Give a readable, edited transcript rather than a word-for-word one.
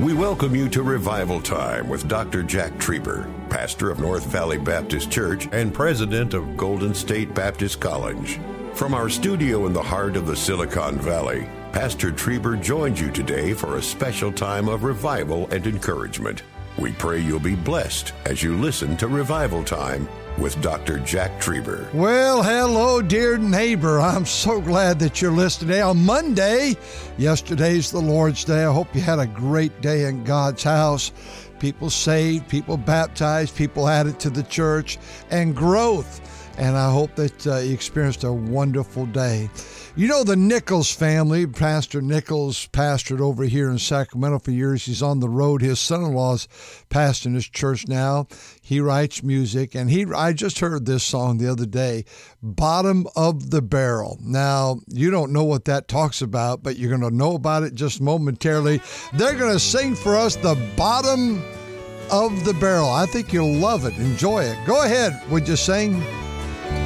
We welcome you to Revival Time with Dr. Jack Trieber, pastor of North Valley Baptist Church and president of Golden State Baptist College. From our studio in the heart of the Silicon Valley, Pastor Trieber joins you today for a special time of revival and encouragement. We pray you'll be blessed as you listen to Revival Time with Dr. Jack Trieber. Well, hello, dear neighbor. I'm so glad that you're listening today on Monday. Yesterday's the Lord's Day. I hope you had a great day in God's house. People saved, people baptized, people added to the church, and growth. And I hope that you experienced a wonderful day. You know, the Nichols family, Pastor Nichols pastored over here in Sacramento for years. He's on the road. His son-in-law's pastoring his church now. He writes music, and I just heard this song the other day, Bottom of the Barrel. Now, you don't know what that talks about, but you're going to know about it just momentarily. They're going to sing for us the Bottom of the Barrel. I think you'll love it. Enjoy it. Go ahead. Would you sing?